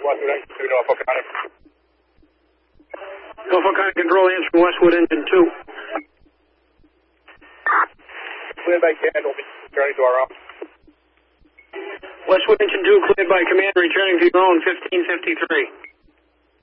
Westwood Engine 2, Norfolk County. Norfolk County Control answering Westwood Engine 2. Cleared by command, will be returning to our office. Westwood Engine 2 cleared by command, returning to your own 1553.